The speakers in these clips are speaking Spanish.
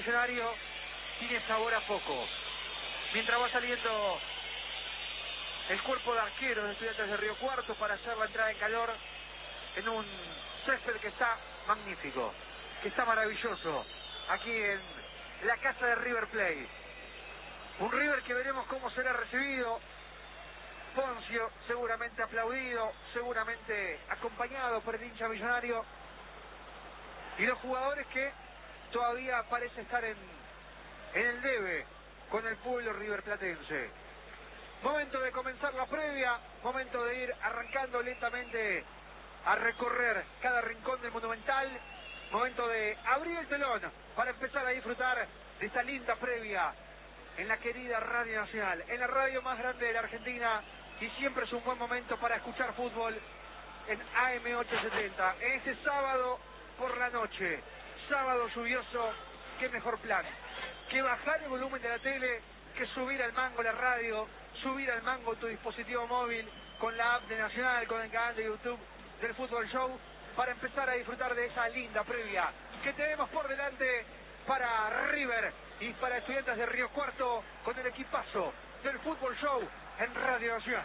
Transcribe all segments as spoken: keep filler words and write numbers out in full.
Millonario tiene sabor a poco. Mientras va saliendo el cuerpo de arqueros de Estudiantes de Río Cuarto para hacer la entrada en calor en un césped que está magnífico, que está maravilloso, aquí en la casa de River Plate. Un River que veremos cómo será recibido. Poncio seguramente aplaudido, seguramente acompañado por el hincha millonario, y los jugadores que todavía parece estar en, en el debe con el pueblo riverplatense. Momento de comenzar la previa, momento de ir arrancando lentamente a recorrer cada rincón del Monumental, momento de abrir el telón para empezar a disfrutar de esta linda previa en la querida Radio Nacional, en la radio más grande de la Argentina, y siempre es un buen momento para escuchar fútbol en A M ochocientos setenta, en este sábado por la noche, sábado lluvioso. Qué mejor plan que bajar el volumen de la tele, que subir al mango la radio, subir al mango tu dispositivo móvil con la app de Nacional, con el canal de YouTube del Fútbol Show, para empezar a disfrutar de esa linda previa que tenemos por delante para River y para Estudiantes de Río Cuarto, con el equipazo del Fútbol Show en Radio Nacional.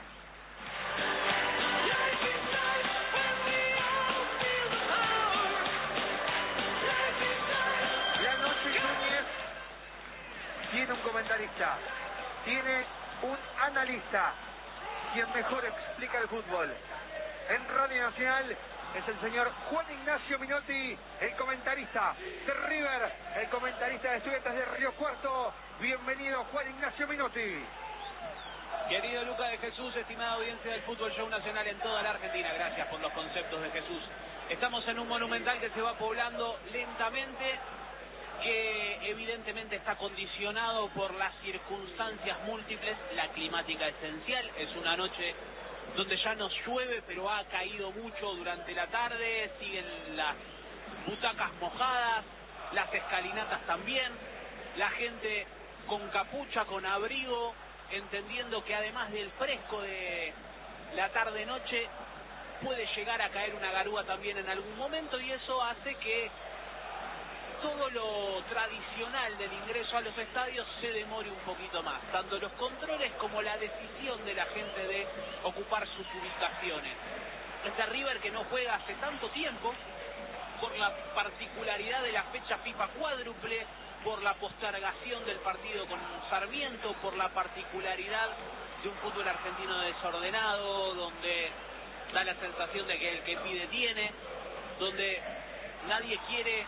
La noche Núñez tiene un comentarista, tiene un analista, quien mejor explica el fútbol en Radio Nacional es el señor Juan Ignacio Minotti, el comentarista de River, el comentarista de Estudiantes de Río Cuarto. Bienvenido, Juan Ignacio Minotti. Querido Lucas de Jesús, estimada audiencia del Fútbol Show Nacional en toda la Argentina, gracias por los conceptos de Jesús. Estamos en un Monumental que se va poblando lentamente, que evidentemente está condicionado por las circunstancias múltiples. La climática esencial, es una noche donde ya no llueve, pero ha caído mucho durante la tarde, siguen las butacas mojadas, las escalinatas también, la gente con capucha, con abrigo, entendiendo que además del fresco de la tarde-noche, puede llegar a caer una garúa también en algún momento, y eso hace que todo lo tradicional del ingreso a los estadios se demore un poquito más, tanto los controles como la decisión de la gente de ocupar sus ubicaciones. Este River que no juega hace tanto tiempo, por la particularidad de la fecha FIFA cuádruple, por la postergación del partido con Sarmiento, por la particularidad de un fútbol argentino desordenado, donde da la sensación de que el que pide tiene, donde nadie quiere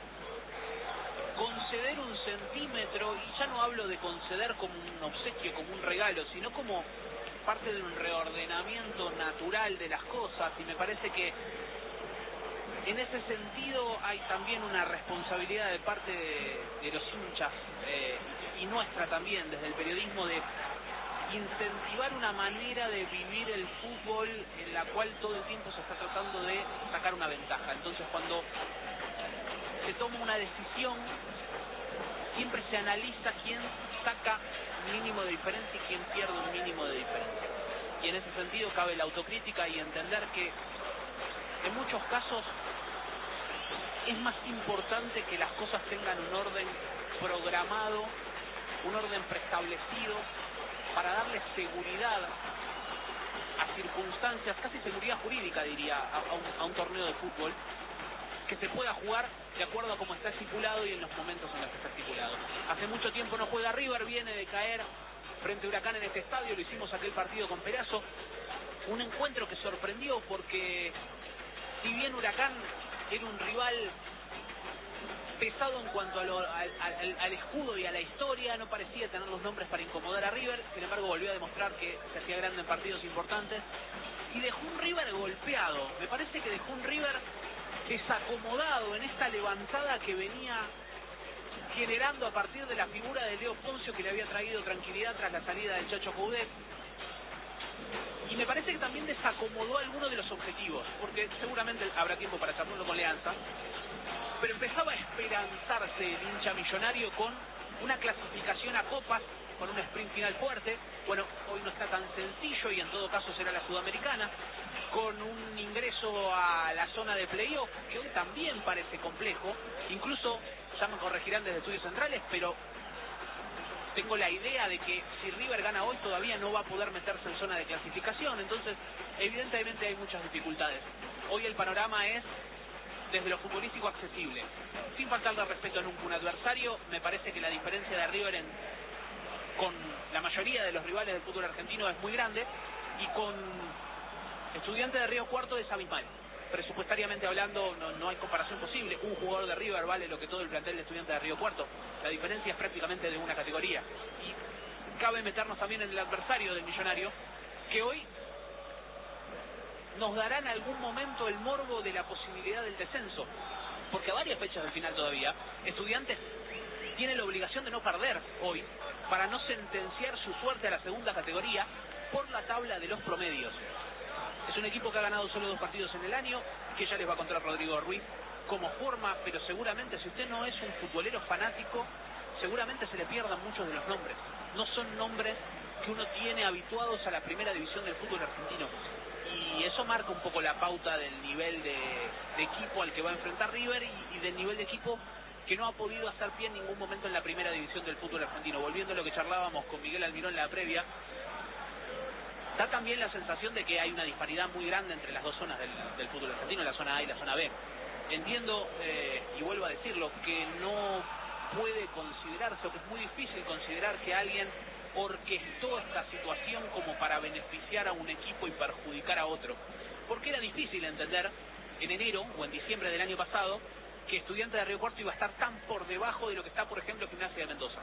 conceder un centímetro, y ya no hablo de conceder como un obsequio, como un regalo, sino como parte de un reordenamiento natural de las cosas, y me parece que en ese sentido hay también una responsabilidad de parte de, de los hinchas, eh, y nuestra también, desde el periodismo, de incentivar una manera de vivir el fútbol en la cual todo el tiempo se está tratando de sacar una ventaja. Entonces, cuando se toma una decisión, siempre se analiza quién saca un mínimo de diferencia y quién pierde un mínimo de diferencia. Y en ese sentido cabe la autocrítica y entender que en muchos casos es más importante que las cosas tengan un orden programado, un orden preestablecido, para darle seguridad a circunstancias, casi seguridad jurídica diría, a, a, un, a un torneo de fútbol, que se pueda jugar de acuerdo a cómo está estipulado y en los momentos en los que está estipulado. Hace mucho tiempo no juega River, viene de caer frente a Huracán en este estadio, lo hicimos aquel partido con Perazo, un encuentro que sorprendió porque si bien Huracán era un rival pesado en cuanto a lo, al, al, al escudo y a la historia, no parecía tener los nombres para incomodar a River, sin embargo volvió a demostrar que se hacía grande en partidos importantes, y dejó un River golpeado. Me parece que dejó un River desacomodado en esta levantada que venía generando a partir de la figura de Leo Poncio, que le había traído tranquilidad tras la salida del Chacho Coudet. Y me parece que también desacomodó algunos de los objetivos, porque seguramente habrá tiempo para charlarlo con Leanza, pero empezaba a esperanzarse el hincha millonario con una clasificación a copas, con un sprint final fuerte. Bueno, hoy no está tan sencillo y en todo caso será la Sudamericana, con un ingreso a la zona de playoff que hoy también parece complejo. Incluso ya me corregirán desde Estudios Centrales, pero tengo la idea de que si River gana hoy todavía no va a poder meterse en zona de clasificación, entonces evidentemente hay muchas dificultades. Hoy el panorama es desde lo futbolístico accesible. Sin faltarle respeto a nunca un adversario, me parece que la diferencia de River en, con la mayoría de los rivales del fútbol argentino es muy grande, y con Estudiantes de Río Cuarto es abismal. Presupuestariamente hablando no, no hay comparación posible. Un jugador de River vale lo que todo el plantel de Estudiantes de Río Cuarto. La diferencia es prácticamente de una categoría. Y cabe meternos también en el adversario del Millonario, que hoy nos dará en algún momento el morbo de la posibilidad del descenso, porque a varias fechas del final todavía Estudiantes tiene la obligación de no perder hoy para no sentenciar su suerte a la segunda categoría por la tabla de los promedios. Es un equipo que ha ganado solo dos partidos en el año, que ya les va a contar Rodrigo Ruiz cómo forma, pero seguramente si usted no es un futbolero fanático, seguramente se le pierdan muchos de los nombres. No son nombres que uno tiene habituados a la primera división del fútbol argentino, y eso marca un poco la pauta del nivel de, de equipo al que va a enfrentar River, y, y del nivel de equipo que no ha podido hacer pie en ningún momento en la primera división del fútbol argentino. Volviendo a lo que charlábamos con Miguel Almirón en la previa, da también la sensación de que hay una disparidad muy grande entre las dos zonas del, del fútbol argentino, la zona A y la zona B. Entiendo, eh, y vuelvo a decirlo, que no puede considerarse, o que es muy difícil considerar que alguien orquestó esta situación como para beneficiar a un equipo y perjudicar a otro. Porque era difícil entender en enero o en diciembre del año pasado que Estudiantes de Río Cuarto iba a estar tan por debajo de lo que está, por ejemplo, Gimnasia de Mendoza.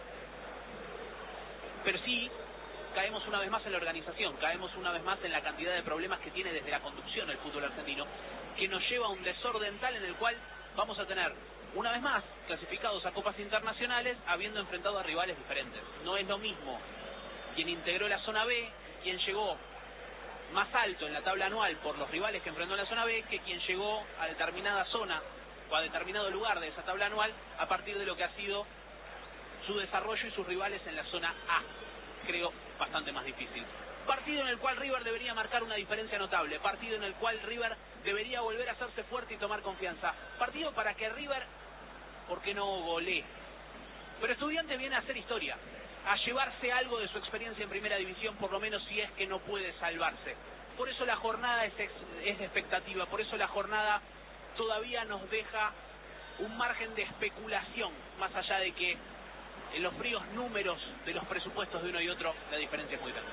Pero sí, caemos una vez más en la organización, caemos una vez más en la cantidad de problemas que tiene desde la conducción el fútbol argentino, que nos lleva a un desorden tal en el cual vamos a tener, una vez más, clasificados a copas internacionales, habiendo enfrentado a rivales diferentes. No es lo mismo quien integró la zona B, quien llegó más alto en la tabla anual por los rivales que enfrentó en la zona B, que quien llegó a determinada zona o a determinado lugar de esa tabla anual a partir de lo que ha sido su desarrollo y sus rivales en la zona A. Creo bastante más difícil. Partido en el cual River debería marcar una diferencia notable. Partido en el cual River debería volver a hacerse fuerte y tomar confianza. Partido para que River, ¿por qué no golee? Pero Estudiantes viene a hacer historia, a llevarse algo de su experiencia en primera división, por lo menos si es que no puede salvarse. Por eso la jornada es, ex, es de expectativa, por eso la jornada todavía nos deja un margen de especulación, más allá de que en los fríos números de los presupuestos de uno y otro la diferencia es muy grande.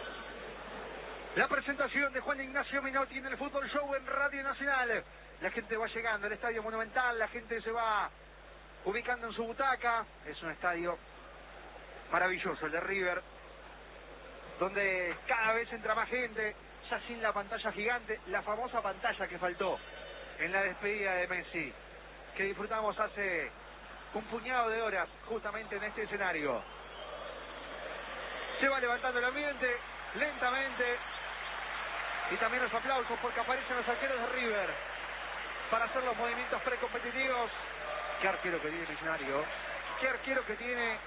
La presentación de Juan Ignacio Menotti en el Fútbol Show en Radio Nacional. La gente va llegando al Estadio Monumental, la gente se va ubicando en su butaca. Es un estadio maravilloso el de River, donde cada vez entra más gente, ya sin la pantalla gigante, la famosa pantalla que faltó en la despedida de Messi, que disfrutamos hace un puñado de horas justamente en este escenario. Se va levantando el ambiente lentamente, y también los aplausos porque aparecen los arqueros de River para hacer los movimientos precompetitivos. Qué arquero que tiene Millonario, qué arquero que tiene,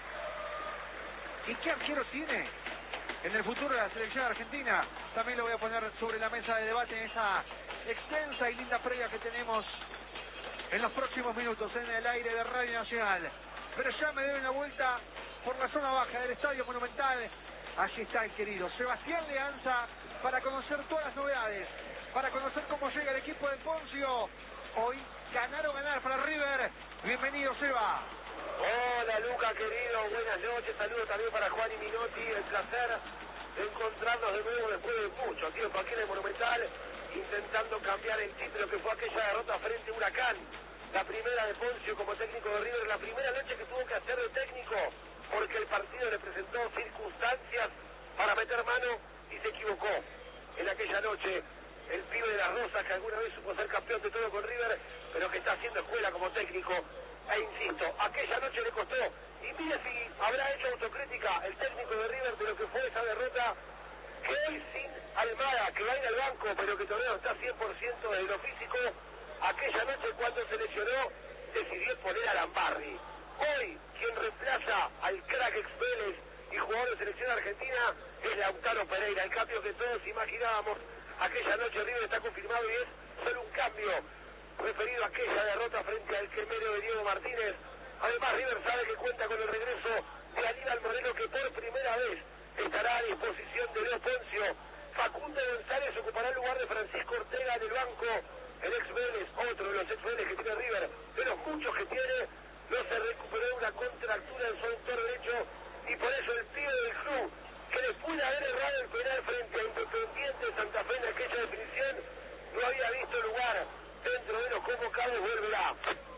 y qué arquero tiene en el futuro de la selección argentina. También lo voy a poner sobre la mesa de debate en esa extensa y linda previa que tenemos en los próximos minutos en el aire de Radio Nacional. Pero ya me doy una vuelta por la zona baja del Estadio Monumental. Allí está el querido Sebastián Leanza para conocer todas las novedades, para conocer cómo llega el equipo de Poncio. Hoy ganar o ganar para River. Bienvenido, Seba. Hola, Luca, querido, buenas noches. Saludos también para Juan y Minotti. El placer de encontrarnos de nuevo después de mucho aquí en Joaquín el Monumental, intentando cambiar el título que fue aquella derrota frente a Huracán. La primera de Poncio como técnico de River, la primera noche que tuvo que hacer de técnico, porque el partido le presentó circunstancias para meter mano y se equivocó. En aquella noche, el pibe de las Rosas, que alguna vez supo ser campeón de todo con River, pero que está haciendo escuela como técnico, e insisto, aquella noche le costó. Y mire si habrá hecho autocrítica el técnico de River de lo que fue esa derrota, que hoy sin Almada, que va a ir al banco, pero que todavía no está cien por ciento de lo físico, aquella noche cuando se lesionó, decidió poner a Lambarri. Hoy, quien reemplaza al crack ex Vélez y jugador de selección argentina es Lautaro Pereira. El cambio que todos imaginábamos aquella noche River está confirmado y es solo un cambio referido a aquella derrota frente al quemero de Diego Martínez. Además, River sabe que cuenta con el regreso de Aníbal Moreno, que por primera vez estará a disposición de Leo Poncio. Facundo González ocupará el lugar de Francisco Ortega en el banco. El ex Vélez, otro de los ex Vélez que tiene River, de los muchos que tiene, no se recuperó una contractura en su aductor derecho, y por eso el tío del club, que después de haber errado el penal frente a Independiente de Santa Fe en aquella definición, no había visto lugar dentro de los convocados, volverá.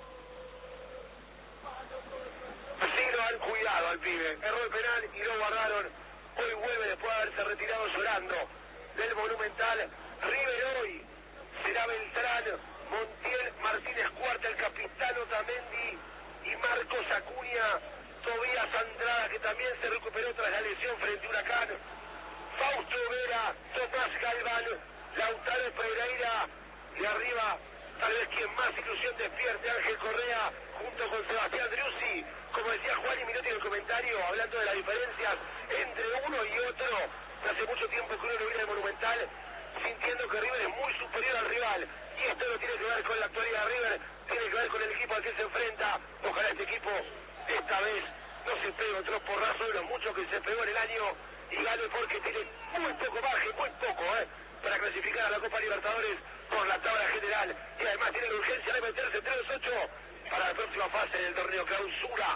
Sí lo han cuidado al pibe, erró el penal y lo guardaron. Hoy vuelve después de haberse retirado llorando del Monumental. River hoy será Beltrán, Montiel, Martínez Cuarta, el capitán Otamendi y Marcos Acuña. Tobías Andrada, que también se recuperó tras la lesión frente a Huracán. Fausto Vera, Tomás Galván, Lautaro Pereira y arriba, tal vez quien más ilusión despierte, Ángel Correa, junto con Sebastián Driussi. Como decía Juan y Minotti en el comentario, hablando de las diferencias entre uno y otro, hace mucho tiempo que uno lo viene de Monumental, sintiendo que River es muy superior al rival. Y esto no tiene que ver con la actualidad de River, tiene que ver con el equipo al que se enfrenta. Ojalá este equipo esta vez no se pegue otro porrazo de los muchos que se pegó en el año y gane, porque tiene muy poco margen, muy poco, ¿eh? para clasificar a la Copa Libertadores por la tabla general, y además tiene la urgencia de meterse entre los ocho para la próxima fase del torneo Clausura.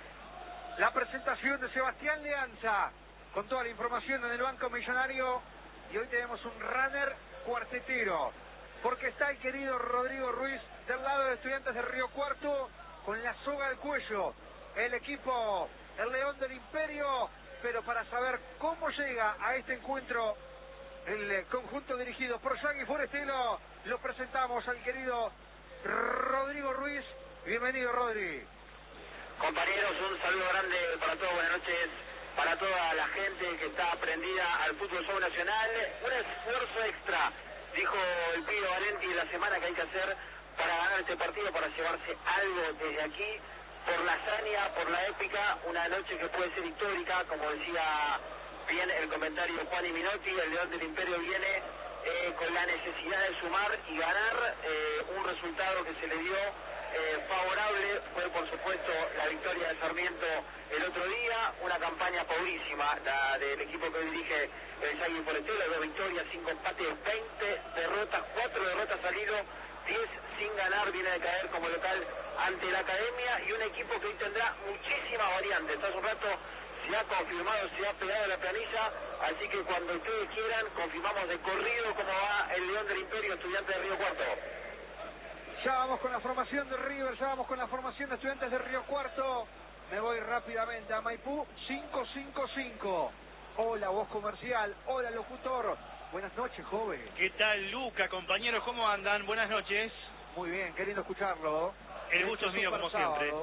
La presentación de Sebastián Leanza con toda la información en el Banco Millonario, y hoy tenemos un runner cuartetero, porque está el querido Rodrigo Ruiz del lado de Estudiantes de Río Cuarto con la soga al cuello, el equipo, el León del Imperio. Pero para saber cómo llega a este encuentro el conjunto dirigido por Shaggy Forestelo, lo presentamos al querido Rodrigo Ruiz. Bienvenido, Rodri. Compañeros, un saludo grande para todos, buenas noches para toda la gente que está prendida al fútbol show nacional. Un esfuerzo extra, dijo el pibe Valenti, la semana que hay que hacer para ganar este partido, para llevarse algo desde aquí, por la hazaña, por la épica, una noche que puede ser histórica, como decía bien el comentario Juan y Minotti. El León del Imperio viene eh, con la necesidad de sumar y ganar, eh, un resultado que se le dio eh, favorable, fue por supuesto la victoria de Sarmiento el otro día, una campaña pobrísima la del equipo que dirige el Shaggy Forestelo, dos victorias, cinco empates, veinte derrotas, cuatro derrotas al hilo, diez sin ganar, viene de caer como local ante la Academia, y un equipo que hoy tendrá muchísimas variantes. Hace un rato se ha confirmado, se ha pegado a la planilla, así que cuando ustedes quieran confirmamos de corrido cómo va el León del Imperio, Estudiantes de Río Cuarto. Ya vamos con la formación de River, ya vamos con la formación de Estudiantes de Río Cuarto. Me voy rápidamente a Maipú, cinco cinco cinco. Hola, voz comercial, hola, locutor. Buenas noches, joven. ¿Qué tal, Luca, compañeros? ¿Cómo andan? Buenas noches. Muy bien, qué lindo escucharlo. El gusto es mío, como sábado. siempre.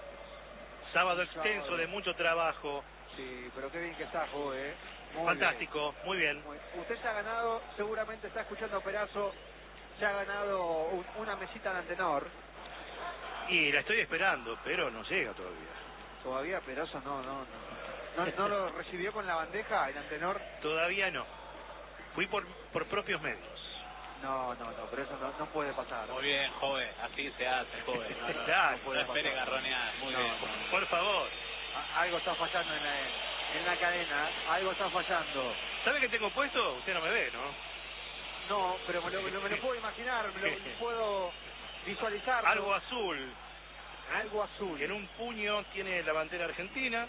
Sábado extenso, sábado de mucho trabajo. Sí, pero qué bien que está, joven. Muy Fantástico, bien. muy bien. Muy... Usted se ha ganado, seguramente está escuchando a Perazo, se ha ganado un, una mesita de Antenor. Y la estoy esperando, pero no llega todavía. Todavía Perazo no, no, no. ¿No, no lo recibió con la bandeja el Antenor? Todavía no. Fui por, por propios medios. No, no, no, pero eso no, no puede pasar. Muy bien, joven, así se hace, joven. No, no, Claro, no, no espere garronear, muy no, bien. Por, por favor. A, algo está fallando en la, en la cadena, algo está fallando. ¿Sabe qué tengo puesto? Usted no me ve, ¿no? No, pero me lo, me lo, me lo puedo imaginar, me lo puedo visualizar. Algo azul. Algo azul. Y en un puño tiene la bandera argentina.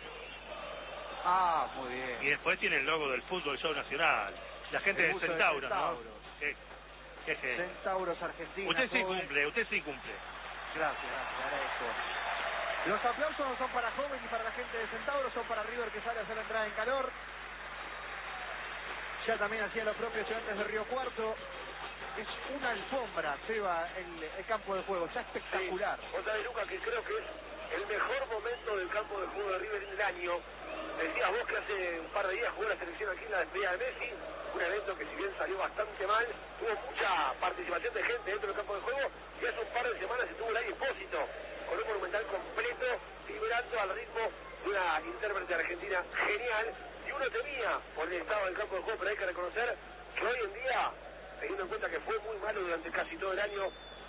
Ah, muy bien. Y después tiene el logo del Fútbol Show Nacional. La gente de Centauros, ¿no? ¿Qué, qué, qué? Centauros Argentina. Usted sí joven. cumple, usted sí cumple. Gracias, gracias, agradezco. Los aplausos no son para Joven ni para la gente de Centauros, son para River, que sale a hacer la entrada en calor. Ya también hacía lo propio Estudiantes de Río Cuarto. Es una alfombra, Seba, el, el campo de juego, está espectacular. Sí. Otra vez, Luca, que creo que es el mejor momento del campo de juego de River en el año. Decías vos que hace un par de días jugó la selección aquí en la despedida de Messi, un evento que si bien salió bastante mal, tuvo mucha participación de gente dentro del campo de juego, y hace un par de semanas estuvo el Expósito, con un Monumental completo, vibrando al ritmo de una intérprete argentina genial, y uno temía por el estado del campo de juego, pero hay que reconocer que hoy en día, teniendo en cuenta que fue muy malo durante casi todo el año,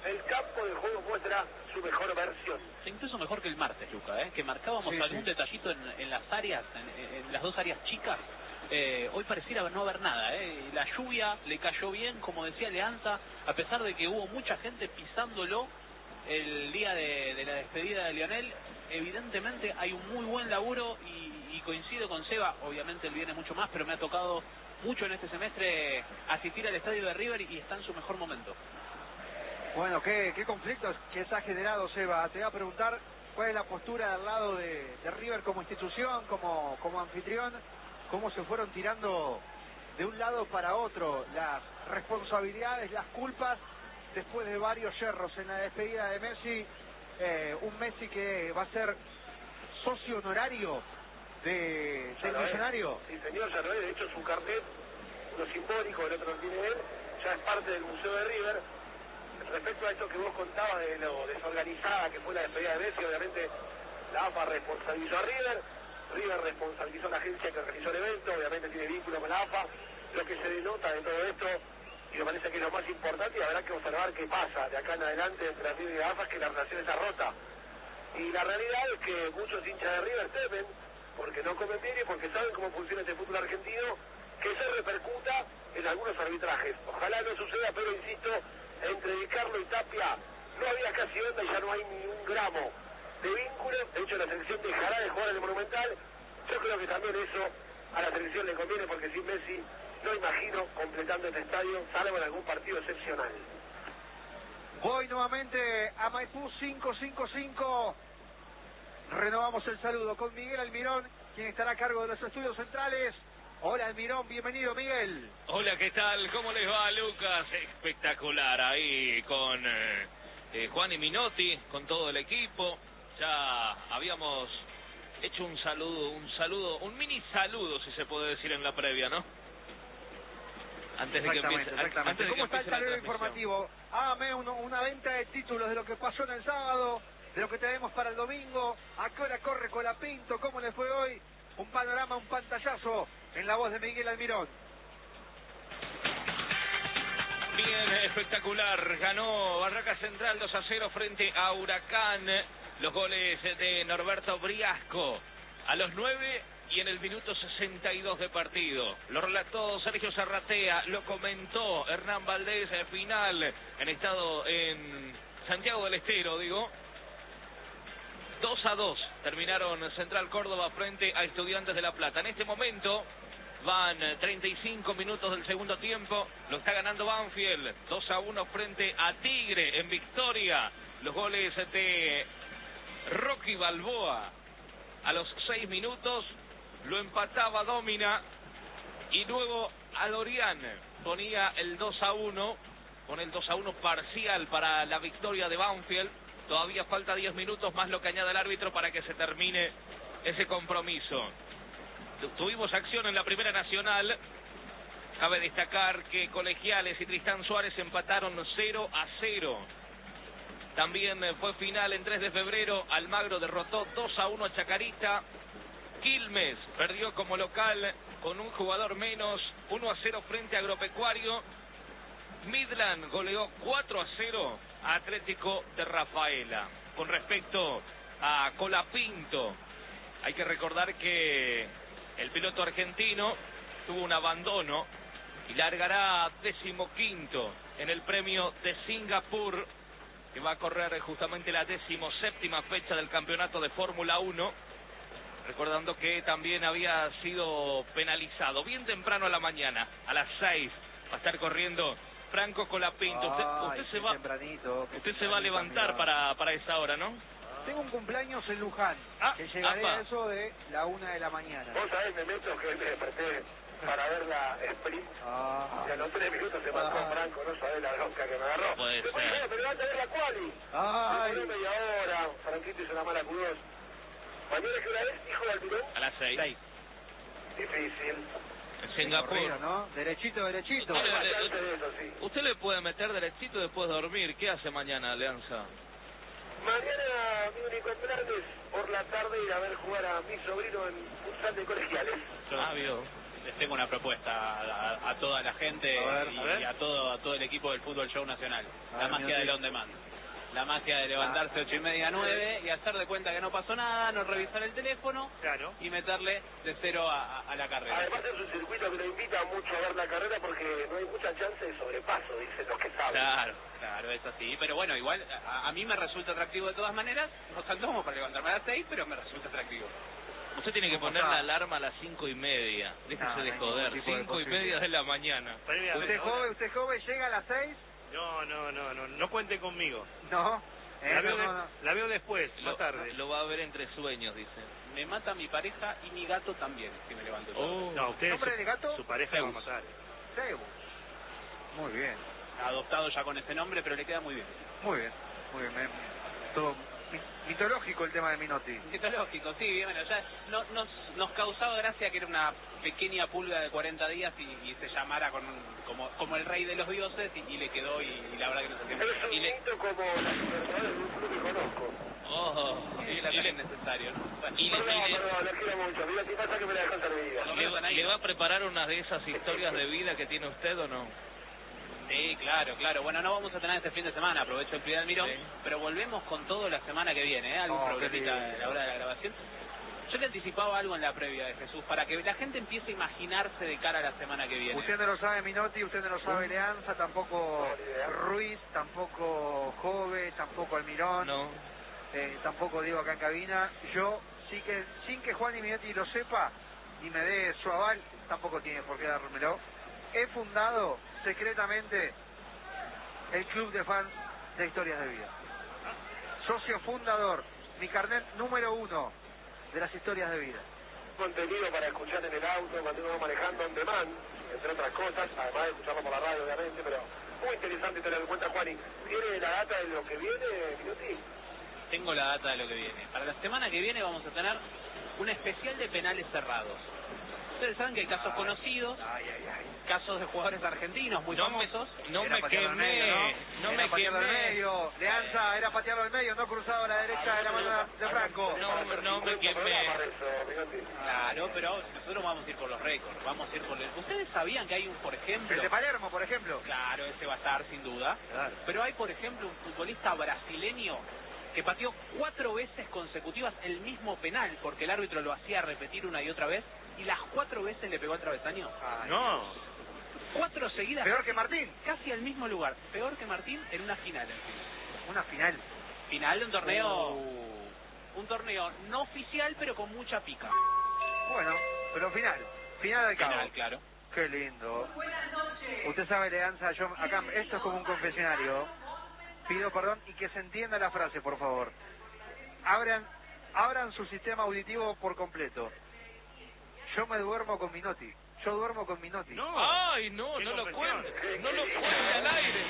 el campo de juego muestra su mejor versión. Incluso mejor que el martes, Luca, ¿eh? Que marcábamos sí, algún sí. detallito en, en las áreas, en, en las dos áreas chicas. Eh, hoy pareciera no haber nada, ¿eh? La lluvia le cayó bien, como decía Leanza, a pesar de que hubo mucha gente pisándolo el día de, de la despedida de Lionel. Evidentemente hay un muy buen laburo y, y coincido con Seba, obviamente él viene mucho más, pero me ha tocado mucho en este semestre asistir al estadio de River y está en su mejor momento. Bueno, ¿qué, qué conflictos que se ha generado, Seba? Te voy a preguntar cuál es la postura al lado de, de River como institución, como, como anfitrión, cómo se fueron tirando de un lado para otro las responsabilidades, las culpas, después de varios yerros en la despedida de Messi, eh, un Messi que va a ser socio honorario de, del Millonario. Sí, señor, ya lo es. De hecho, su cartel, uno simbólico, el otro no tiene él, ya es parte del Museo de River. Respecto a esto que vos contabas de lo desorganizada que fue la despedida de Messi, obviamente la A F A responsabilizó a River, River responsabilizó a la agencia que organizó el evento, obviamente tiene vínculo con la A F A. Lo que se denota de todo esto, y me parece que es lo más importante, y habrá que observar qué pasa de acá en adelante entre River y la A F A, es que la relación está rota. Y la realidad es que muchos hinchas de River temen, porque no comen bien y porque saben cómo funciona este fútbol argentino, que se repercuta en algunos arbitrajes. Ojalá no suceda, pero insisto, entre Di Carlo y Tapia no había casi onda y ya no hay ni un gramo de vínculo. De hecho, la selección dejará de jugar en el Monumental. Yo creo que también eso a la selección le conviene, porque sin Messi no imagino completando este estadio, salvo en algún partido excepcional. Voy nuevamente a Maipú cinco cinco cinco. Renovamos el saludo con Miguel Almirón, quien estará a cargo de los estudios centrales. Hola Almirón, bienvenido Miguel. Hola, ¿qué tal? ¿Cómo les va, Lucas? Espectacular ahí con eh, eh, Juan y Minotti, con todo el equipo. Ya habíamos hecho un saludo, un saludo, un mini saludo, si se puede decir, en la previa, ¿no? Antes de que empiece, exactamente. antes de ¿Cómo que está el tablero informativo? Hágame uno, una venta de títulos de lo que pasó en el sábado, de lo que tenemos para el domingo. ¿A qué hora corre Colapinto? ¿Cómo le fue hoy? Un panorama, un pantallazo en la voz de Miguel Almirón. Bien, espectacular. Ganó Barraca Central dos a cero frente a Huracán. Los goles de Norberto Briasco a los nueve y en el minuto sesenta y dos de partido. Lo relató Sergio Zarratea, lo comentó Hernán Valdés, final en estado en Santiago del Estero, digo. dos a dos terminaron Central Córdoba frente a Estudiantes de La Plata. En este momento van treinta y cinco minutos del segundo tiempo. Lo está ganando Banfield dos a uno frente a Tigre en victoria. Los goles de Rocky Balboa a los seis minutos. Lo empataba Domina y luego Adorián ponía el dos a uno. Con el dos a uno parcial para la victoria de Banfield. Todavía falta diez minutos más lo que añade el árbitro para que se termine ese compromiso. Tuvimos acción en la Primera Nacional. Cabe destacar que Colegiales y Tristán Suárez empataron cero a cero. También fue final en tres de febrero. Almagro derrotó dos a uno a Chacarita. Quilmes perdió como local con un jugador menos, uno a cero frente a Agropecuario. Midland goleó cuatro a cero a Atlético de Rafaela. Con respecto a Colapinto, hay que recordar que el piloto argentino tuvo un abandono y largará decimoquinto en el premio de Singapur, que va a correr justamente la decimoséptima fecha del campeonato de Fórmula uno. Recordando que también había sido penalizado bien temprano a la mañana, a las seis, va a estar corriendo Franco Colapinto. Usted, Ay, usted se va, usted se va a levantar para, para esa hora, ¿no? Tengo un cumpleaños en Luján, ah, que llegaré apa. a eso de la una de la mañana. Vos sabés, me meto que me desperté para ver la sprint. Ah, Y a los tres minutos se mató ah, Franco, no sabés la bronca que me agarró. Puede Después ser. dije, pero vas a ver la quali. Ay. Demoró media hora, Franquito hizo una mala curiosa. ¿Mañana qué hora es, hijo de Almirón? A las seis. seis. Difícil. En Singapur. Corrido, ¿no? Derechito, derechito. Usted, le- Bastante de eso, sí. usted le puede meter derechito después de dormir. ¿Qué hace mañana, Alianza? Mañana mi único plan es por la tarde ir a ver jugar a mi sobrino en futsal de Colegiales. Ah, vio. les tengo una propuesta a, a toda la gente A ver, y a ver. y a todo a todo el equipo del Fútbol Show Nacional. A La ver, magia Miotti. del on demand. La magia de levantarse ocho y media, nueve y hacer de cuenta que no pasó nada, no revisar el teléfono Claro. y meterle de cero a, a la carrera. Además es un circuito que lo invita mucho a ver la carrera porque no hay mucha chance de sobrepaso, dicen los que saben. Claro, claro, es así. Pero bueno, igual a, a mí me resulta atractivo de todas maneras. No tanto como para levantarme a las seis, pero me resulta atractivo. Usted tiene que poner la alarma a las cinco y media. Déjese No, no de hay joder. ningún tipo de Cinco y posibilidad. media de la mañana. Previamente, ¿Usted joven, usted joven llega a las seis? No, no, no, no, no cuente conmigo. No. Eh, La veo, no, de- no, no. la veo después, Lo, más tarde. lo va a ver entre sueños, dice. Me mata mi pareja y mi gato también, si me levanto yo. Oh. No, usted, ¿Nombre su, de gato? su pareja lo va a Zeus. matar. Zeus. Muy bien, Adoptado ya con ese nombre, pero le queda muy bien. muy bien, muy bien. me- todo mi- mitológico el tema de Minotti. Mitológico, sí, bueno, ya no, nos, nos causaba gracia que era una pequeña pulga de cuarenta días y, y se llamara con un, como, como el rey de los dioses y, y le quedó y, y la verdad que nos sentimos. Es un Y le, mito como la libertad de un club que conozco. Oh, y y la le, es necesario, ¿no? Bueno, y le- Perdón, y le- perdón, lo quiero mucho. Mira, si pasa que me la dejan servida. lo le, menos ahí. le va a preparar una de esas historias de vida que tiene usted o no? Sí, claro, claro. Bueno, no vamos a tener este fin de semana, aprovecho el Prida del Mirón, Sí. pero volvemos con todo la semana que viene, ¿eh? Algún Oh, qué problemita lindo. a la hora de la grabación. Yo le anticipaba algo en la previa de Jesús, para que la gente empiece a imaginarse de cara a la semana que viene. Usted no lo sabe Minotti, usted no lo sabe Leanza, tampoco No, ni idea. Ruiz, tampoco Jove, tampoco Almirón, No. eh, tampoco Diego acá en cabina. Yo, sí que, sin que Juan y Minotti lo sepa y me dé su aval, tampoco tiene por qué dármelo, he fundado secretamente el Club de Fans de Historias de Vida. Socio fundador, mi carnet número uno de las historias de vida. Contenido para escuchar en el auto cuando uno va manejando on demand, entre otras cosas, además de escucharlo por la radio obviamente, pero muy interesante tener en cuenta, Juani. ¿Tiene la data de lo que viene, Minuti? Tengo la data de lo que viene. Para la semana que viene vamos a tener un especial de penales cerrados. Ustedes saben que hay casos conocidos, Ay, ay, ay. casos de jugadores argentinos muy No me, famosos. no Era me patearlo al quemé, medio, no, Era me patearlo al quemé. medio. Leanza era patearlo al medio, no cruzado a la derecha de la mano de Franco. No, no me quemé. Claro, pero nosotros vamos a ir por los récords, vamos a ir por... el- ¿Ustedes sabían que hay un, por ejemplo... El de Palermo, por ejemplo. Claro, ese va a estar sin duda. Claro. Pero hay, por ejemplo, un futbolista brasileño que pateó cuatro veces consecutivas el mismo penal, porque el árbitro lo hacía repetir una y otra vez, y las cuatro veces le pegó al travesaño. Ay. No. Cuatro seguidas. Peor que Martín. Casi al mismo lugar. Peor que Martín en una final. encima. Una final. Final de un torneo... Uh. Un torneo no oficial, pero con mucha pica. Bueno, pero final. Final del cabo. Final, claro. Qué lindo. Usted sabe, Leanza, yo acá, esto es como un confesionario. Pido perdón y que se entienda la frase, por favor. Abran, abran su sistema auditivo por completo. Yo me duermo con Minotti. Yo duermo con Minotti. No. Ay, no, Qué no lo confesión. cuente. No lo cuente al aire.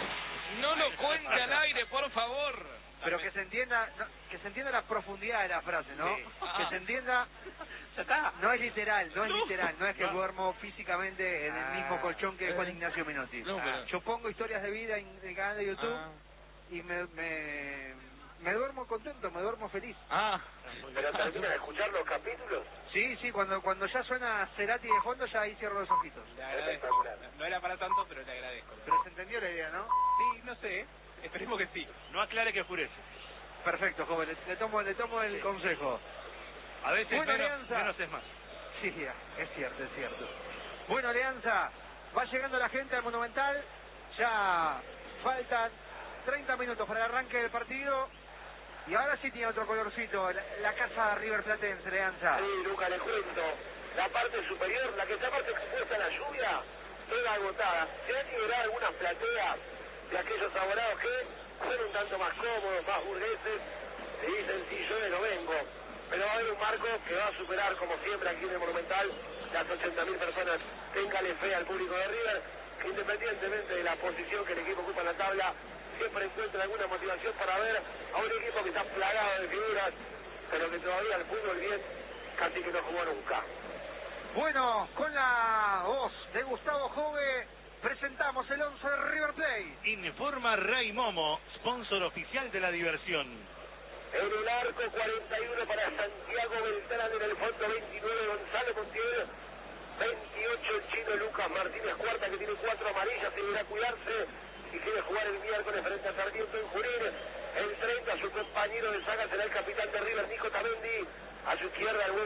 No lo cuente al aire, por favor. Pero que se entienda, no, que se entienda la profundidad de la frase, ¿no? Sí. Que se entienda, Ya está. no es literal, no es No. literal, no es que No. duermo físicamente en el Ah. mismo colchón que Juan Ignacio Minotti. No, pero- Yo pongo historias de vida en el canal de YouTube Ah. y me, me, me duermo contento, me duermo feliz. Ah. ¿Pero termina de escuchar los capítulos? Sí, sí, cuando cuando ya suena Cerati de fondo, ya ahí cierro los ojitos. Le agradezco. Espectacular. No era para tanto, pero le agradezco. Pero se entendió la idea, ¿no? Sí, no sé. Esperemos que sí. No aclare que oscurece. Perfecto, joven, le, le tomo, le tomo el consejo. A veces Bueno, menos, Alianza. menos es más. Sí, es cierto, es cierto. Bueno, Alianza, va llegando la gente al Monumental, ya faltan treinta minutos para el arranque del partido, y ahora sí tiene otro colorcito, la, la casa River Platense, Alianza. Sí, Luca, le cuento. La parte superior, la que está parte expuesta a la lluvia, toda agotada. Se han liberado algunas plateas de aquellos abonados que son un tanto más cómodos, más burgueses. Le dicen, sí, yo no vengo. Pero va a haber un marco que va a superar, como siempre, aquí en el Monumental, las ochenta mil personas. Téngale fe al público de River, que independientemente de la posición que el equipo ocupa en la tabla, siempre encuentra alguna motivación para ver a un equipo que está plagado de figuras, pero que todavía el fútbol bien casi que no jugó nunca. Bueno, con la voz de Gustavo Jove, presentamos el once de River Plate. Informa Ray Momo, sponsor oficial de la diversión. En el arco cuarenta y uno para Santiago Beltrán, en el fondo veintinueve Gonzalo Montiel, veintiocho el chino Lucas Martínez Cuarta, que tiene cuatro amarillas y deberá cuidarse y quiere jugar el miércoles frente a Sarmiento en Junín. El treinta, su compañero de saga será el capitán de River, Nico Tamendi. A su izquierda el buen